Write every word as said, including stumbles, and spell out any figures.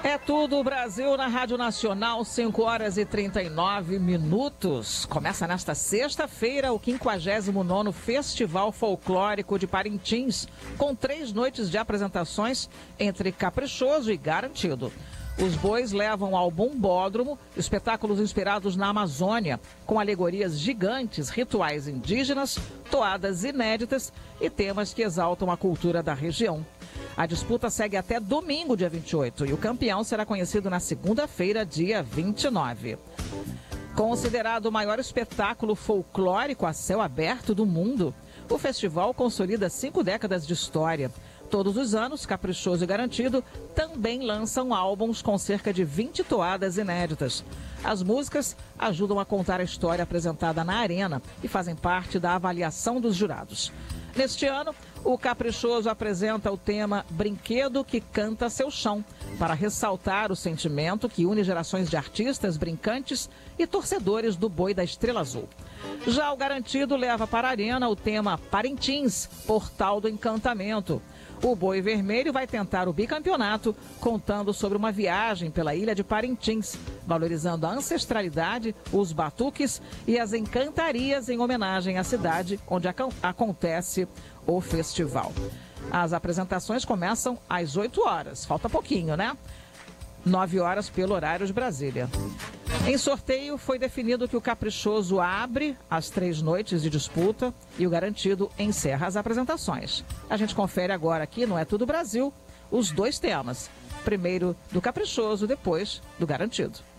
É tudo, Brasil, na Rádio Nacional, cinco horas e trinta e nove minutos. Começa nesta sexta-feira o quinquagésimo nono Festival Folclórico de Parintins, com três noites de apresentações entre Caprichoso e Garantido. Os bois levam ao Bombódromo espetáculos inspirados na Amazônia, com alegorias gigantes, rituais indígenas, toadas inéditas e temas que exaltam a cultura da região. A disputa segue até domingo, dia vinte e oito, e o campeão será conhecido na segunda-feira, dia vinte e nove. Considerado o maior espetáculo folclórico a céu aberto do mundo, o festival consolida cinco décadas de história. Todos os anos, Caprichoso e Garantido também lançam álbuns com cerca de vinte toadas inéditas. As músicas ajudam a contar a história apresentada na arena e fazem parte da avaliação dos jurados. Neste ano, o Caprichoso apresenta o tema Brinquedo que Canta Seu Chão, para ressaltar o sentimento que une gerações de artistas, brincantes e torcedores do Boi da Estrela Azul. Já o Garantido leva para a arena o tema Parintins, Portal do Encantamento. O Boi Vermelho vai tentar o bicampeonato, contando sobre uma viagem pela ilha de Parintins, valorizando a ancestralidade, os batuques e as encantarias em homenagem à cidade onde ac- acontece o festival. As apresentações começam às oito horas, falta pouquinho, né? nove horas pelo horário de Brasília. Em sorteio, foi definido que o Caprichoso abre as três noites de disputa e o Garantido encerra as apresentações. A gente confere agora aqui, no É Tudo Brasil, os dois temas. Primeiro do Caprichoso, depois do Garantido.